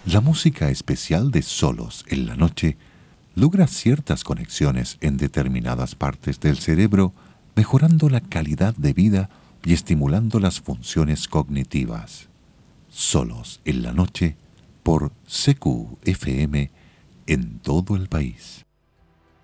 La música especial de Solos en la Noche logra ciertas conexiones en determinadas partes del cerebro, mejorando la calidad de vida y estimulando las funciones cognitivas. Solos en la Noche por CQFM en todo el país.